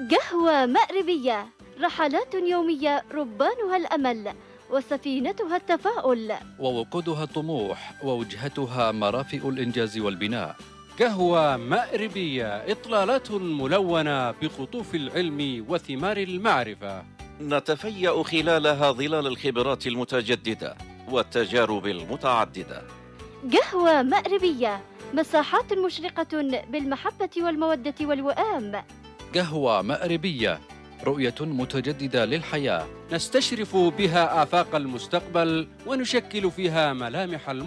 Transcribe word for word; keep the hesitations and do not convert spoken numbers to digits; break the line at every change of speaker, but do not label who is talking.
قهوة مأربية، رحلات يومية ربانها الأمل وسفينتها التفاؤل،
ووقودها الطموح ووجهتها مرافئ الإنجاز والبناء.
قهوة مأربية، إطلالات ملونة بقطوف العلم وثمار المعرفة،
نتفيأ خلالها ظلال الخبرات المتجددة والتجارب المتعددة.
قهوة مأربية، مساحات مشرقة بالمحبة والمودة والوئام.
قهوة مأربية، رؤية متجددة للحياة،
نستشرف بها آفاق المستقبل ونشكل فيها ملامح المستقبل.